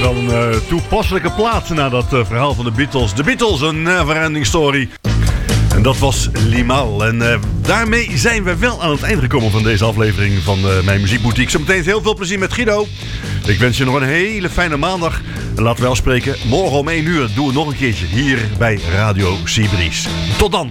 wel een toepasselijke plaat na dat verhaal van de Beatles. De Beatles, een never-ending story. En dat was Limahl. En daarmee zijn we wel aan het eind gekomen van deze aflevering van Mijn Muziekboutique. Zometeen heel veel plezier met Guido. Ik wens je nog een hele fijne maandag. En laten we afspreken, morgen om 1 uur doen we nog een keertje hier bij Radio Sibries. Tot dan!